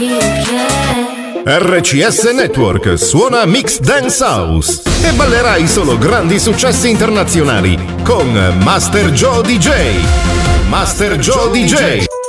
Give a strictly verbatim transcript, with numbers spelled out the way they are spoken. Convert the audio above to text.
R C S Network suona Mix Dance House e ballerai solo grandi successi internazionali con Master Joe D J. Master Joe D J.